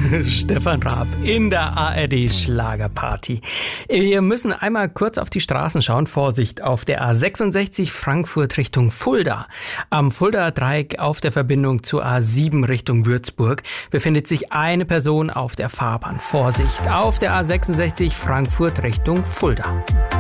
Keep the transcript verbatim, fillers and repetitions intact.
Stefan Raab in der A R D Schlagerparty. Wir müssen einmal kurz auf die Straßen schauen. Vorsicht, auf der A sechsundsechzig Frankfurt Richtung Fulda. Am Fuldaer Dreieck auf der Verbindung zur A sieben Richtung Würzburg befindet sich eine Person auf der Fahrbahn. Vorsicht, auf der A sechsundsechzig Frankfurt Richtung Fulda.